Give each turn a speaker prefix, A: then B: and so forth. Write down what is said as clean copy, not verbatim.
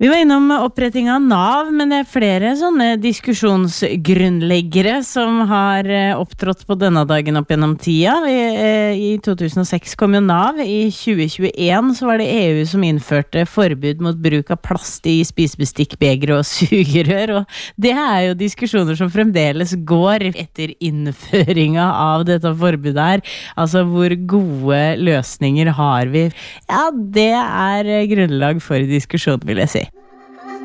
A: Vi var innom oppretting av NAV, men det flere sånne diskusjonsgrunnleggere som har opptrådt på denne dagen opp gjennom tida. I 2006 kom jo NAV, i 2021 så var det EU som innførte forbud mot bruk av plast i spisebestikk, beger og sugerør, og det jo diskusjoner som fremdeles går etter innføringa av dette forbudet her. Altså, hvor gode løsninger har vi? Ja, det grunnlag for diskusjon, vil jeg si.